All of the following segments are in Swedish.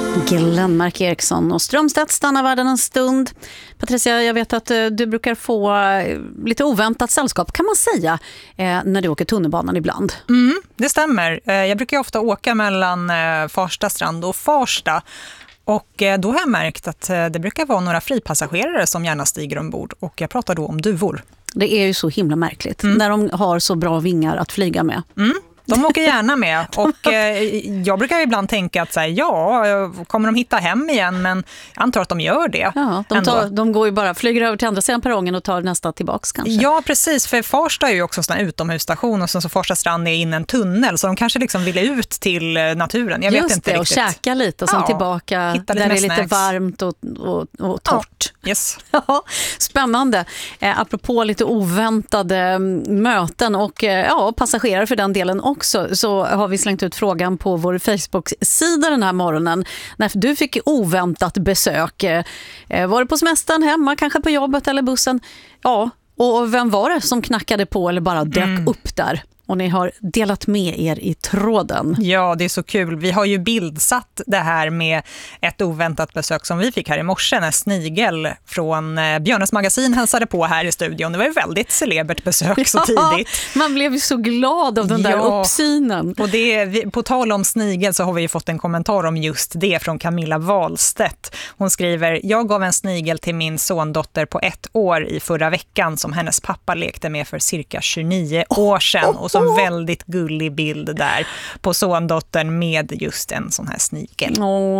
Glenmark Eriksson och Strömstedt stannar världen en stund. Patricia, jag vet att du brukar få lite oväntat sällskap, kan man säga, när du åker tunnelbanan ibland. Det stämmer. Jag brukar ofta åka mellan Farsta strand och Farsta. Och då har jag märkt att det brukar vara några fripassagerare som gärna stiger ombord. Och jag pratar då om duvor. Det är ju så himla märkligt när de har så bra vingar att flyga med. De åker gärna med och jag brukar ibland tänka att kommer de hitta hem igen, men jag antar att de gör det. Ja, de går ju bara, flyger över till andra sidan perrongen och tar nästa tillbaks kanske. Ja, precis, för Farsta är ju också en sån här utomhusstation och så Farsta strand är in en tunnel, så de kanske liksom vill ut till naturen. Jag vet inte det, riktigt. Och käka lite och sen tillbaka där det är lite varmt och torrt. Ja, yes. Ja, spännande. Apropå lite oväntade möten och passagerare för den delen också, så har vi slängt ut frågan på vår Facebook-sida den här morgonen. När du fick oväntat besök. Var det på semestern, hemma, kanske på jobbet eller bussen? Ja, och vem var det som knackade på eller bara dök upp där? Och ni har delat med er i tråden. Ja, det är så kul. Vi har ju bildsatt det här med ett oväntat besök som vi fick här i morse när Snigel från Björnes magasin hälsade på här i studion. Det var ju väldigt celebert besök så tidigt. Man blev ju så glad av den där uppsynen. Och på tal om Snigel så har vi ju fått en kommentar om just det från Camilla Wahlstedt. Hon skriver: jag gav en snigel till min sondotter på 1 år i förra veckan som hennes pappa lekte med för cirka 29 år sedan. Och så en väldigt gullig bild där på sondottern med just en sån här snigel.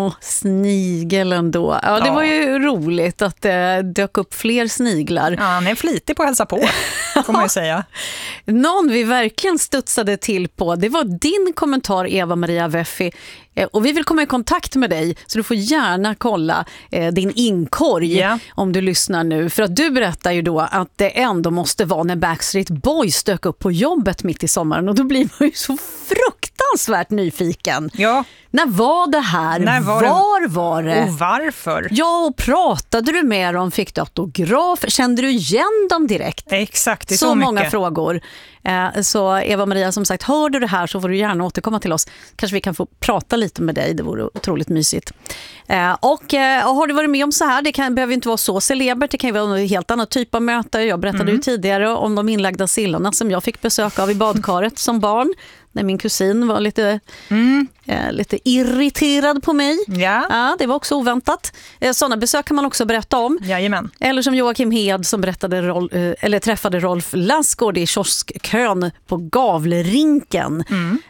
Snigel ändå. Ja, det var ju roligt att det dök upp fler sniglar. Ja, han är flitig på att hälsa på, får man ju säga. Någon vi verkligen studsade till på, det var din kommentar, Eva-Maria Weffi. Och vi vill komma i kontakt med dig, så du får gärna kolla din inkorg om du lyssnar nu. För att du berättar ju då att det ändå måste vara när Backstreet Boys dök upp på jobbet mitt i sommaren. Och då blir man ju så fruktansvärt nyfiken. Ja. När var det här? Var var det? Och varför? Ja, och pratade du med dem? Fick du autograf? Kände du igen dem direkt? Exakt, det är så många frågor. Så Eva-Maria, som sagt, hör du det här så får du gärna återkomma till oss. Kanske vi kan få prata lite med dig, det vore otroligt mysigt. Och har du varit med om så här, det behöver inte vara så celebert, det kan ju vara en helt annan typ av möte. Jag berättade ju tidigare om de inlagda sillorna som jag fick besök av i badkaret som barn. När min kusin var lite irriterad på mig. Ja, det var också oväntat. Sådana besök kan man också berätta om. Jajamän. Eller som Joakim Hed som träffade Rolf Lassgård i kioskkön på Gavlerinken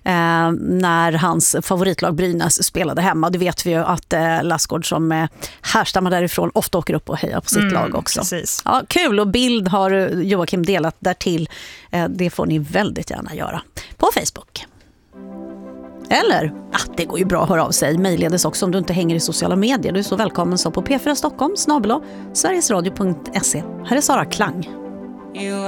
när hans favoritlag Brynäs spelade hemma. Det vet vi ju att Lassgård som härstammar därifrån ofta åker upp och hejar på sitt lag också. Precis. Ja, kul, och bild har Joakim delat därtill. Det får ni väldigt gärna göra på Facebook. Eller, det går ju bra att höra av sig. Mejlledes också om du inte hänger i sociala medier. Du är så välkommen så på p4stockholm /sverigesradio.se. Här är Sara Klang.